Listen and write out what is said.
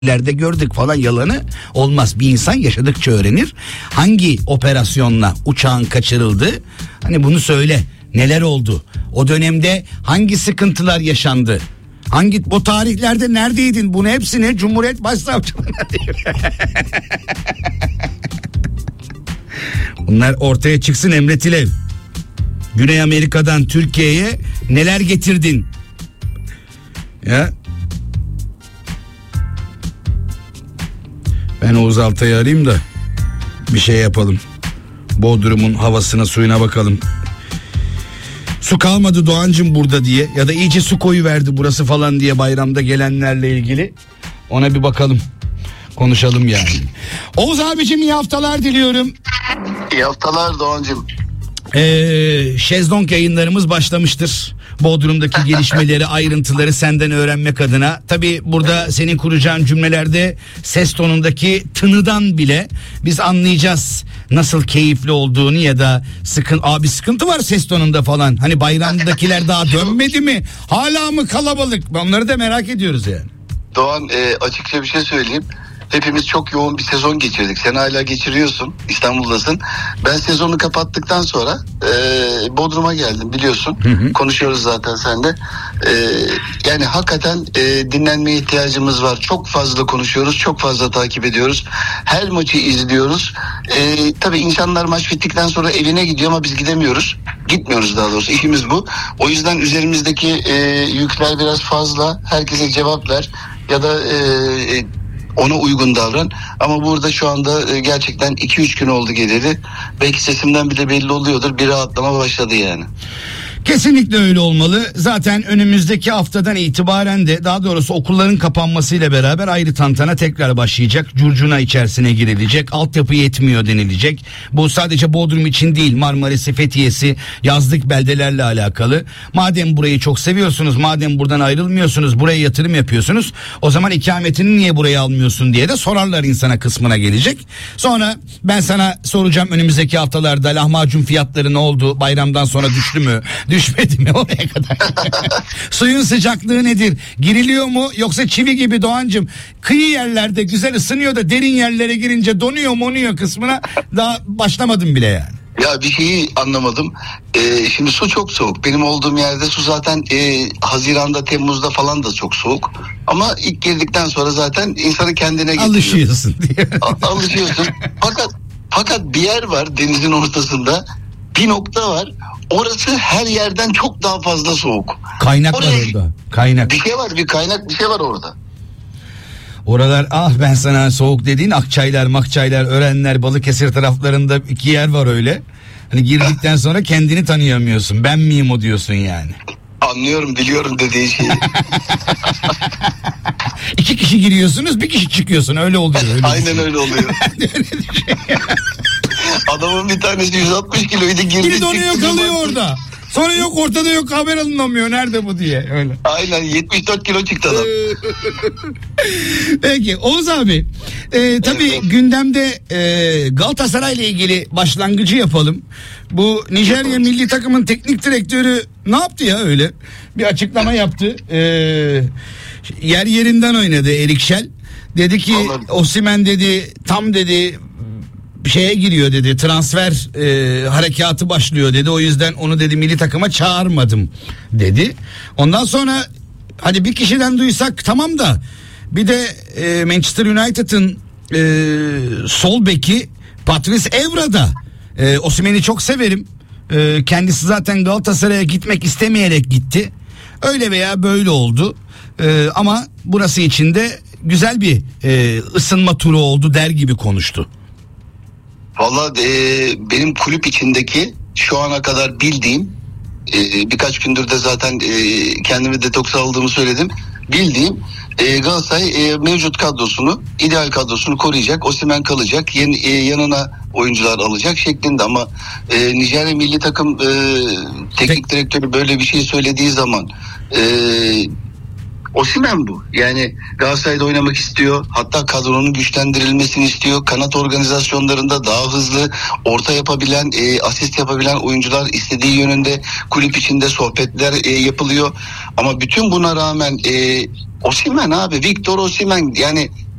ileride gördük falan yalanı olmaz. Bir insan yaşadıkça öğrenir. Hangi operasyonla uçağın kaçırıldı? Hani bunu söyle. Neler oldu? O dönemde hangi sıkıntılar yaşandı? Bu tarihlerde neredeydin? Bunu hepsini Cumhuriyet Başsavcılığına diyor. Bunlar ortaya çıksın Emre Tilev. Güney Amerika'dan Türkiye'ye neler getirdin? Ya. Ben Oğuz Altay'ı arayayım da bir şey yapalım. Bodrum'un havasına suyuna bakalım. Su kalmadı Doğancım burada diye ya da iyice su koyuverdi burası falan diye bayramda gelenlerle ilgili. Ona bir bakalım. Konuşalım yani. Oğuz abicim iyi haftalar diliyorum. İyi haftalar Doğancım. Şezlong yayınlarımız başlamıştır. Bodrum'daki gelişmeleri, ayrıntıları senden öğrenmek adına. Tabii burada senin kuracağın cümlelerde ses tonundaki tınıdan bile biz anlayacağız nasıl keyifli olduğunu ya da sıkıntı var ses tonunda falan. Hani bayramdakiler daha dönmedi mi? Hala mı kalabalık? Onları da merak ediyoruz yani. Doğan açıkça bir şey söyleyeyim. Hepimiz çok yoğun bir sezon geçirdik. Sen hala geçiriyorsun. İstanbul'dasın. Ben sezonu kapattıktan sonra Bodrum'a geldim biliyorsun. Hı. Konuşuyoruz zaten seninle. Yani hakikaten dinlenmeye ihtiyacımız var. Çok fazla konuşuyoruz. Çok fazla takip ediyoruz. Her maçı izliyoruz. Tabii insanlar maç bittikten sonra evine gidiyor ama biz gidemiyoruz. Gitmiyoruz daha doğrusu. İşimiz bu. O yüzden üzerimizdeki yükler biraz fazla. Herkese cevap ver. Ya da ona uygun davran. Ama burada şu anda gerçekten 2-3 gün oldu geleli. Belki sesimden bile belli oluyordur. Bir rahatlama başladı yani. Kesinlikle öyle olmalı. Zaten önümüzdeki haftadan itibaren de daha doğrusu okulların kapanmasıyla beraber ayrı tantana tekrar başlayacak. Curcuna içerisine girilecek. Altyapı yetmiyor denilecek. Bu sadece Bodrum için değil, Marmaris'i, Fethiye'si, yazlık beldelerle alakalı. Madem burayı çok seviyorsunuz, madem buradan ayrılmıyorsunuz, buraya yatırım yapıyorsunuz, o zaman ikametini niye buraya almıyorsun diye de sorarlar insana kısmına gelecek. Sonra ben sana soracağım önümüzdeki haftalarda lahmacun fiyatları ne oldu? Bayramdan sonra düştü mü? Düşmedi mi oraya kadar? Suyun sıcaklığı nedir? Giriliyor mu yoksa çivi gibi Doğancım? Kıyı yerlerde güzel ısınıyor da derin yerlere girince donuyor kısmına daha başlamadım bile yani. Ya bir şeyi anlamadım. Şimdi su çok soğuk. Benim olduğum yerde su zaten Haziran'da, Temmuz'da falan da çok soğuk. Ama ilk girdikten sonra zaten insanı kendine getiriyor. Alışıyorsun diye. Alışıyorsun. Fakat bir yer var denizin ortasında. Bir nokta var. Orası her yerden çok daha fazla soğuk. Kaynak var orada. Kaynak. Bir şey var, bir kaynak bir şey var orada. Oralar ben sana soğuk dediğin Akçaylar, Makçaylar, Örenler, Balıkesir taraflarında 2 yer var öyle. Hani girdikten sonra kendini tanıyamıyorsun. Ben miyim o diyorsun yani. Anlıyorum, biliyorum dediğin şeyi. 2 kişi giriyorsunuz, 1 kişi çıkıyorsun. Öyle oluyor. Aynen öyle oluyor. Adamın bir tanesi 160 kiloydu. Biri donuyor kalıyor orada. Sonra yok ortada yok haber alınamıyor. Nerede bu diye öyle. Aynen 74 kilo çıktı adam. Peki Oğuz abi tabii evet. Gündemde Galatasaray ile ilgili başlangıcı yapalım. Bu Nijerya milli takımın teknik direktörü ne yaptı ya öyle? Bir açıklama yaptı. Yer yerinden oynadı Erik Şel. Dedi ki Osimhen dedi tam dedi şeye giriyor dedi, transfer harekatı başlıyor dedi, o yüzden onu dedi milli takıma çağırmadım dedi. Ondan sonra hadi bir kişiden duysak tamam da bir de Manchester United'ın sol beki Patrice Evra'da Osimhen'i çok severim, kendisi zaten Galatasaray'a gitmek istemeyerek gitti, öyle veya böyle oldu, ama burası için de güzel bir ısınma turu oldu der gibi konuştu. Vallahi benim kulüp içindeki şu ana kadar bildiğim, birkaç gündür de zaten kendimi detoks aldığımı söyledim. Bildiğim Galatasaray mevcut kadrosunu, ideal kadrosunu koruyacak. Osimhen kalacak. Yanına oyuncular alacak şeklinde, ama Nijerya milli takım teknik direktörü böyle bir şey söylediği zaman Osimhen bu. Yani Galatasaray'da oynamak istiyor. Hatta kadronun güçlendirilmesini istiyor. Kanat organizasyonlarında daha hızlı orta yapabilen, asist yapabilen oyuncular istediği yönünde kulüp içinde sohbetler yapılıyor. Ama bütün buna rağmen Osimhen abi, Victor Osimhen, yani